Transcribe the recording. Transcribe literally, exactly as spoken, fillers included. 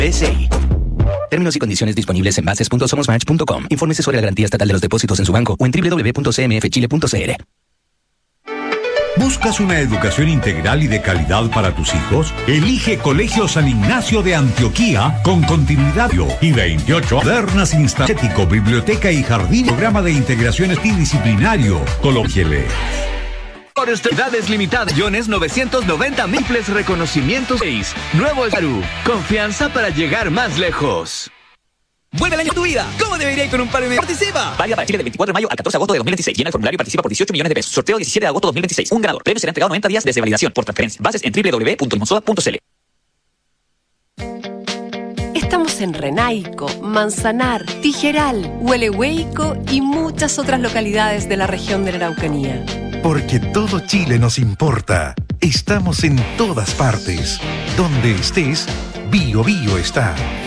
S I. Términos y condiciones disponibles en bases punto somosmatch punto com. Infórmese sobre la garantía estatal de los depósitos en su banco o en doble u doble u doble u punto c m f chile punto c l. ¿Buscas una educación integral y de calidad para tus hijos? Elige Colegio San Ignacio de Antioquía con continuidad y veintiocho modernas instalaciones, biblioteca y jardín, programa de integración multidisciplinario. Cológiele. Por edades limitadas, millones novecientos noventa múltiples reconocimientos. seis. Nuevo Saru. Confianza para llegar más lejos. Vuelve el año de tu vida. ¿Cómo debería ir con un par de participa? Válida para Chile del veinticuatro de mayo al catorce de agosto de dos mil veintiséis. Llena el formulario y participa por dieciocho millones de pesos. Sorteo diecisiete de agosto de dos mil veintiséis. Un ganador. Premio será entregado noventa días desde validación por transferencia. Bases en doble u doble u doble u punto limonsoda punto c l. Estamos en Renaico, Manzanar, Tijeral, Huelehueico y muchas otras localidades de la región de la Araucanía. Porque todo Chile nos importa. Estamos en todas partes. Donde estés, Bio Bio está.